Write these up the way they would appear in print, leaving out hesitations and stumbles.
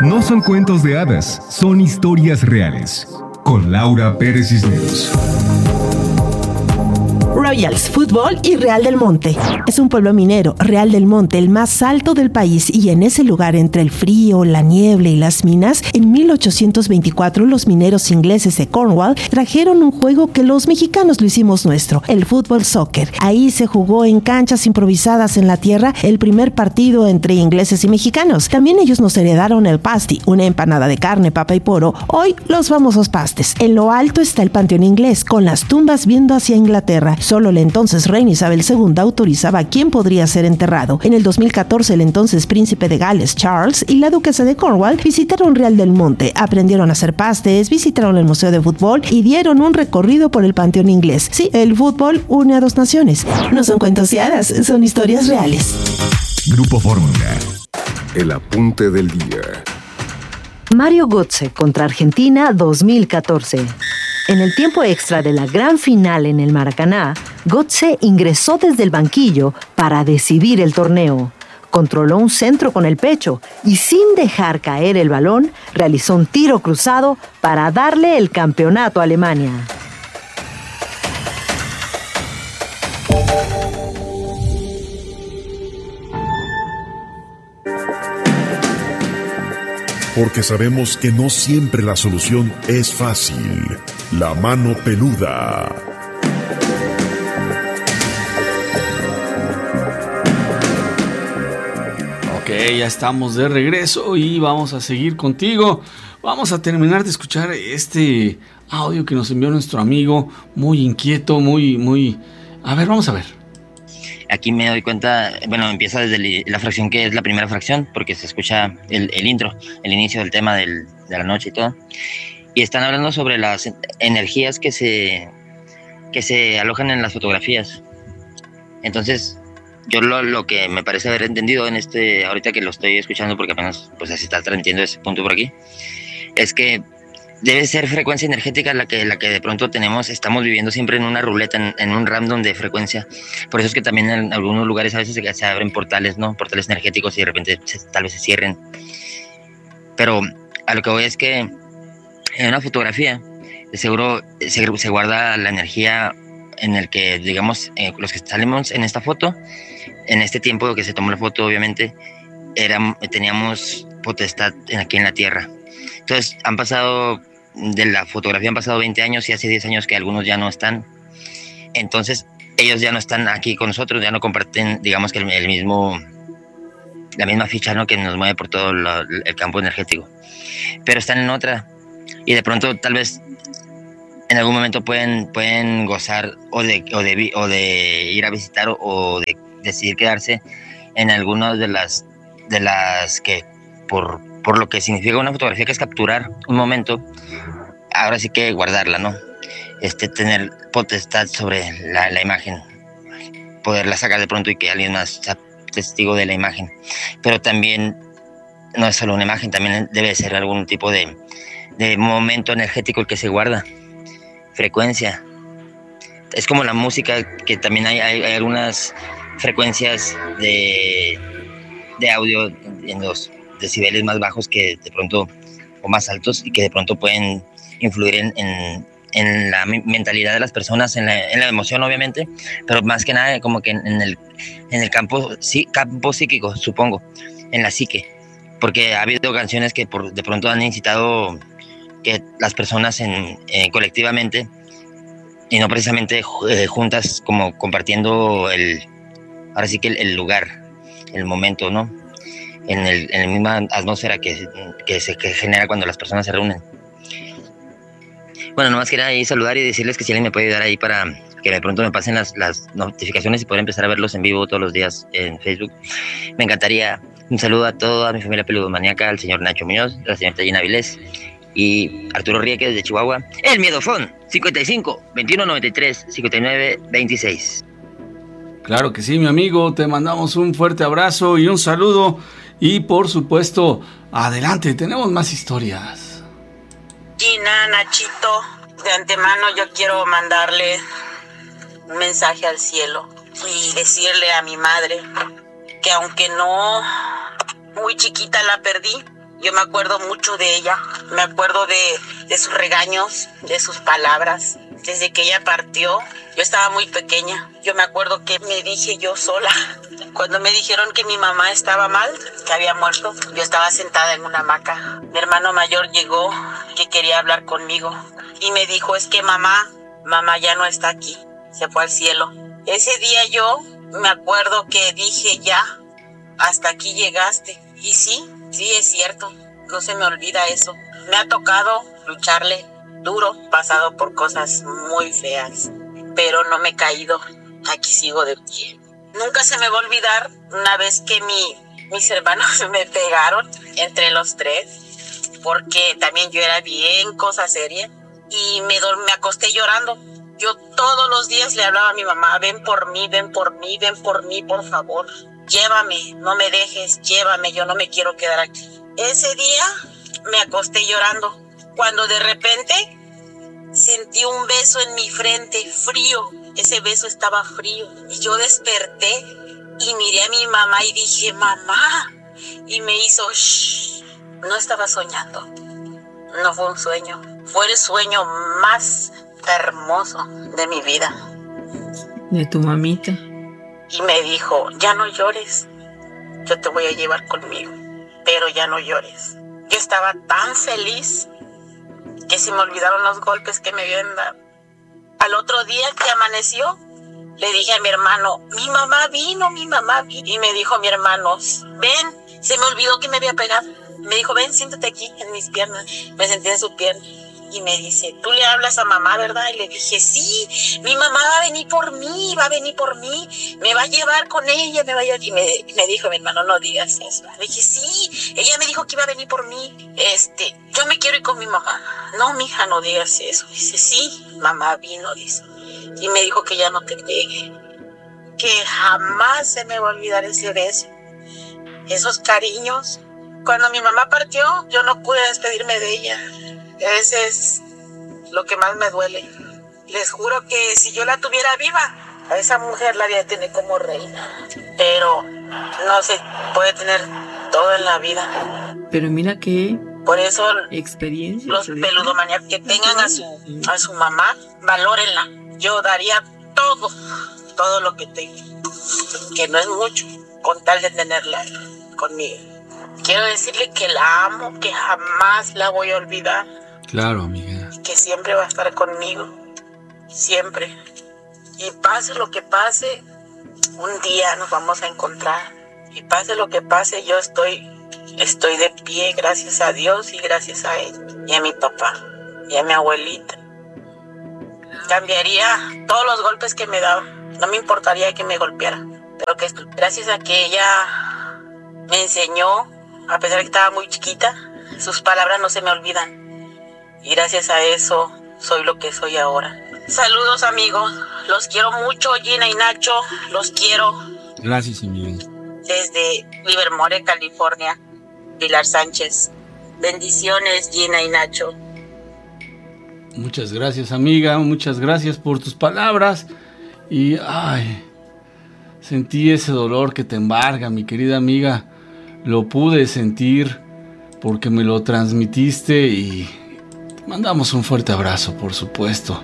No son cuentos de hadas, son historias reales. Con Laura Pérez Cisneros. Royals Fútbol y Real del Monte. Es un pueblo minero, Real del Monte, el más alto del país, y en ese lugar, entre el frío, la niebla y las minas, en 1824 los mineros ingleses de Cornwall trajeron un juego que los mexicanos lo hicimos nuestro, el fútbol soccer. Ahí se jugó en canchas improvisadas en la tierra el primer partido entre ingleses y mexicanos. También ellos nos heredaron el pasty, una empanada de carne, papa y poro, hoy los famosos pastes. En lo alto está el panteón inglés, con las tumbas viendo hacia Inglaterra. Solo la entonces reina Isabel II autorizaba a quién podría ser enterrado. En el 2014, el entonces príncipe de Gales, Charles, y la duquesa de Cornwall visitaron Real del Monte, aprendieron a hacer pastes, visitaron el museo de fútbol y dieron un recorrido por el panteón inglés. Sí, el fútbol une a dos naciones. No son cuentos de hadas, son historias reales. Grupo Fórmula. El apunte del día. Mario Götze contra Argentina 2014. En el tiempo extra de la gran final en el Maracaná, Götze ingresó desde el banquillo para decidir el torneo. Controló un centro con el pecho y, sin dejar caer el balón, realizó un tiro cruzado para darle el campeonato a Alemania. Porque sabemos que no siempre la solución es fácil. La mano peluda. Ok, ya estamos de regreso y vamos a seguir contigo. Vamos a terminar de escuchar este audio que nos envió nuestro amigo, muy inquieto, muy... A ver, vamos a ver. Aquí me doy cuenta, bueno, empieza desde la fracción que es la primera fracción, porque se escucha el intro, el inicio del tema de la noche y todo. Y están hablando sobre las energías que se alojan en las fotografías. Entonces, yo lo que me parece haber entendido en ahorita que lo estoy escuchando, porque apenas pues se está transmitiendo ese punto por aquí, es que debe ser frecuencia energética la que de pronto estamos viviendo siempre en una ruleta, en un random de frecuencia. Por eso es que también en algunos lugares a veces se abren portales, ¿no? Portales energéticos y de repente tal vez se cierren. Pero a lo que voy es que en una fotografía de seguro se guarda la energía en el que, digamos, los que salimos en esta foto, en este tiempo que se tomó la foto, obviamente, teníamos potestad aquí en la Tierra. Entonces, de la fotografía han pasado 20 años y hace 10 años que algunos ya no están. Entonces, ellos ya no están aquí con nosotros, ya no comparten, digamos que la misma ficha, ¿no?, que nos mueve por todo el campo energético. Pero están en otra. Y de pronto, tal vez, en algún momento pueden gozar o de ir a visitar o de decidir quedarse en algunas de las que por lo que significa una fotografía, que es capturar un momento, ahora sí que guardarla, ¿no? Tener potestad sobre la imagen, poderla sacar de pronto y que alguien más sea testigo de la imagen. Pero también no es solo una imagen, también debe ser algún tipo de momento energético el que se guarda, frecuencia. Es como la música, que también hay algunas frecuencias de audio en los decibeles más bajos que de pronto, o más altos, y que de pronto pueden influir en la mentalidad de las personas, en la emoción, obviamente, pero más que nada como que en el campo psíquico, supongo, en la psique, porque ha habido canciones que de pronto han incitado que las personas colectivamente, y no precisamente juntas, como compartiendo ahora sí que el lugar, el momento, ¿no?, en la misma atmósfera que se genera cuando las personas se reúnen. Bueno, nomás quería ahí saludar y decirles que si alguien me puede ayudar ahí para que de pronto me pasen las notificaciones y poder empezar a verlos en vivo todos los días en Facebook, me encantaría. Un saludo a toda mi familia peludomaníaca, al señor Nacho Muñoz, a la señorita Gina Vilés y Arturo Rieke desde Chihuahua. El Miedofón, 55 21 93 59 26. Claro que sí, mi amigo, te mandamos un fuerte abrazo y un saludo. Y por supuesto, adelante, tenemos más historias. Gina, Nachito, de antemano yo quiero mandarle un mensaje al cielo y decirle a mi madre que aunque no muy chiquita la perdí, Yo me acuerdo mucho de ella, me acuerdo de sus regaños, de sus palabras. Desde que ella partió, yo estaba muy pequeña. Yo me acuerdo que me dije yo sola, cuando me dijeron que mi mamá estaba mal, que había muerto, yo estaba sentada en una hamaca. Mi hermano mayor llegó, que quería hablar conmigo, y me dijo, es que mamá ya no está aquí, se fue al cielo. Ese día yo me acuerdo que dije, ya, hasta aquí llegaste. Y sí, es cierto, no se me olvida eso. Me ha tocado lucharle duro, pasado por cosas muy feas, pero no me he caído, aquí sigo de pie. Nunca se me va a olvidar una vez que mis hermanos me pegaron entre los tres, porque también yo era bien cosa seria, y me acosté llorando. Yo todos los días le hablaba a mi mamá, ven por mí, por favor, llévame, no me dejes, llévame, yo no me quiero quedar aquí. Ese día me acosté llorando, cuando de repente sentí un beso en mi frente, frío. Ese beso estaba frío. Y yo desperté y miré a mi mamá y dije, mamá. Y me hizo, shh. No estaba soñando. No fue un sueño. Fue el sueño más hermoso de mi vida. De tu mamita. Y me dijo, ya no llores. Yo te voy a llevar conmigo. Pero ya no llores. Yo estaba tan feliz que se me olvidaron los golpes que me habían dado. Al otro día que amaneció, le dije a mi hermano, mi mamá vino. Y me dijo mi hermano, ven, se me olvidó que me había pegado. Me dijo, ven, siéntate aquí en mis piernas. Me senté en su pierna y me dice, tú le hablas a mamá, ¿verdad? Y le dije, sí, mi mamá va a venir por mí, me va a llevar con ella, Y me dijo mi hermano, no digas eso. Le dije, sí, ella me dijo que iba a venir por mí. Yo me quiero ir con mi mamá. No, mija, no digas eso. Dice, sí, mamá vino, dice. Y me dijo que ya no te pegue. Que jamás se me va a olvidar ese beso. Esos cariños. Cuando mi mamá partió, yo no pude despedirme de ella. Ese es lo que más me duele. Les juro que si yo la tuviera viva, a esa mujer la haría tener como reina. Pero no se puede tener todo en la vida. Pero mira qué por eso experiencia. Los peludomaníacos que tengan a su mamá, valórenla. Yo daría todo lo que tengo, que no es mucho, con tal de tenerla conmigo. Quiero decirle que la amo, que jamás la voy a olvidar. Claro, amiga. Que siempre va a estar conmigo, siempre. Y pase lo que pase, un día nos vamos a encontrar. Y pase lo que pase, yo estoy de pie, gracias a Dios y gracias a él. Y a mi papá, y a mi abuelita. Cambiaría todos los golpes que me daban. No me importaría que me golpeara. Pero que gracias a que ella me enseñó, a pesar de que estaba muy chiquita, sus palabras no se me olvidan. Y gracias a eso soy lo que soy ahora. Saludos, amigos. Los quiero mucho, Gina y Nacho. Los quiero. Gracias, amiga. Desde Livermore, California, Pilar Sánchez. Bendiciones, Gina y Nacho. Muchas gracias, amiga. Muchas gracias por tus palabras. Y, sentí ese dolor que te embarga, mi querida amiga. Lo pude sentir porque me lo transmitiste y te mandamos un fuerte abrazo, por supuesto.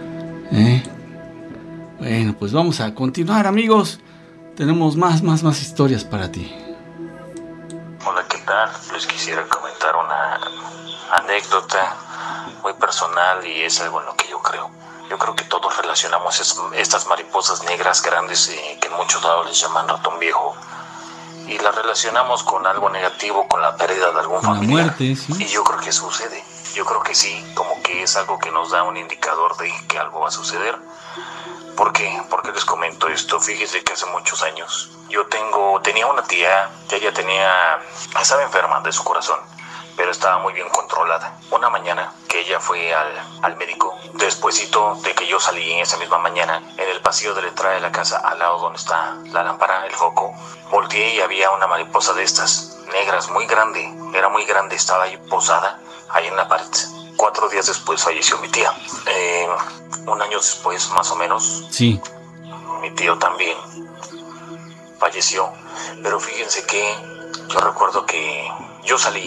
Bueno, pues vamos a continuar, amigos. Tenemos más historias para ti. Hola, ¿qué tal? Les quisiera comentar una anécdota muy personal y es algo en lo que yo creo. Yo creo que todos relacionamos estas mariposas negras grandes que en muchos lados les llaman ratón viejo y las relacionamos con algo negativo, con la pérdida de algún familiar. La muerte, sí. Y yo creo que sucede. Yo creo que sí, como que es algo que nos da un indicador de que algo va a suceder. ¿Por qué? Porque les comento esto. Fíjese que hace muchos años yo tenía una tía que ella estaba enferma de su corazón, pero estaba muy bien controlada. Una mañana que ella fue al médico, despuesito de que yo salí en esa misma mañana, en el pasillo de la entrada de la casa, al lado donde está la lámpara, el foco, volteé y había una mariposa de estas, negras, muy grande, era muy grande, estaba ahí posada, ahí en la pared. 4 días después falleció mi tía. 1 año después, más o menos, sí, mi tío también falleció. Pero fíjense que yo recuerdo que yo salí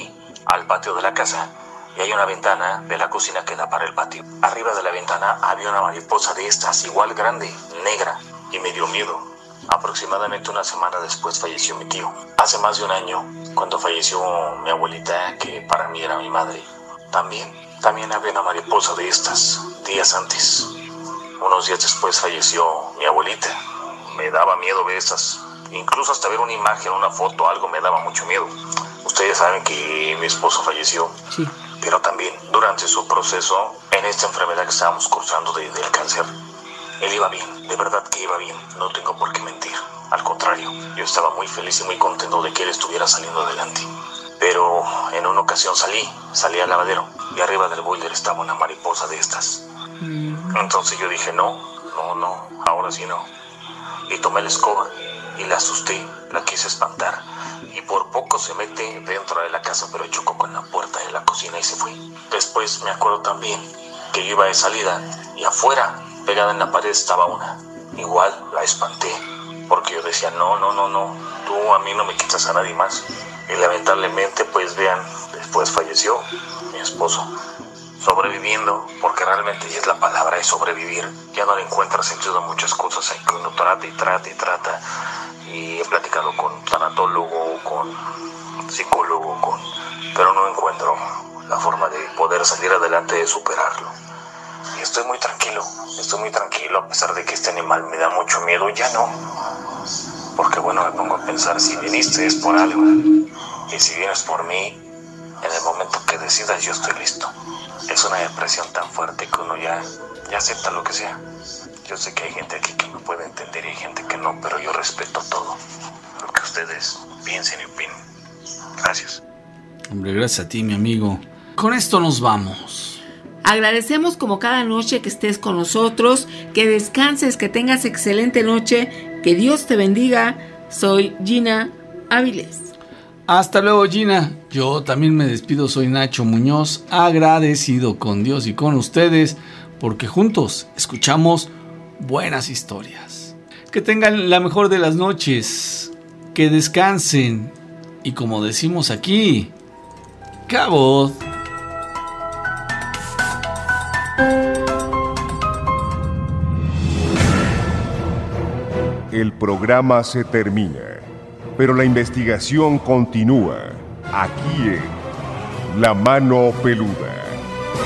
al patio de la casa y hay una ventana de la cocina que da para el patio. Arriba de la ventana había una mariposa de estas, igual grande, negra, y me dio miedo. Aproximadamente una semana después falleció mi tío. Hace más de un año, cuando falleció mi abuelita, que para mí era mi madre, también había una mariposa de estas, días antes. Unos días después falleció mi abuelita. Me daba miedo ver estas. Incluso hasta ver una imagen, una foto, algo me daba mucho miedo. Ustedes saben que mi esposo falleció. Sí. Pero también durante su proceso, en esta enfermedad que estábamos cursando del cáncer, él iba bien, de verdad que iba bien, no tengo por qué mentir. Al contrario, yo estaba muy feliz y muy contento de que él estuviera saliendo adelante. Pero en una ocasión salí al lavadero y arriba del boiler estaba una mariposa de estas. Entonces yo dije, no, ahora sí no. Y tomé la escoba y la asusté, la quise espantar. Y por poco se mete dentro de la casa, pero chocó con la puerta de la cocina y se fue. Después me acuerdo también que yo iba de salida y afuera, pegada en la pared, estaba una. Igual la espanté, porque yo decía, no, tú a mí no me quitas a nadie más. Y lamentablemente, pues vean, después falleció mi esposo. Sobreviviendo, porque realmente es la palabra, es sobrevivir. Ya no le encuentras sentido a muchas cosas, hay que uno trata y trata. Y he platicado con tanatólogo, con psicólogo, pero no encuentro la forma de poder salir adelante, de superarlo. Y estoy muy tranquilo, a pesar de que este animal me da mucho miedo, ya no. Porque bueno, me pongo a pensar, si viniste es por algo. Y si vienes por mí, en el momento que decidas yo estoy listo. Es una depresión tan fuerte que uno ya acepta lo que sea. Yo sé que hay gente aquí que me puede entender y hay gente que no, pero yo respeto todo lo que ustedes piensen y opinen. Gracias. Hombre, gracias a ti, mi amigo. Con esto nos vamos. Agradecemos como cada noche que estés con nosotros, que descanses, que tengas excelente noche, que Dios te bendiga. Soy Gina Áviles. Hasta luego, Gina. Yo también me despido, soy Nacho Muñoz, agradecido con Dios y con ustedes, porque juntos escuchamos buenas historias. Que tengan la mejor de las noches, que descansen y, como decimos aquí, cabot. El programa se termina, pero la investigación continúa aquí en La Mano Peluda.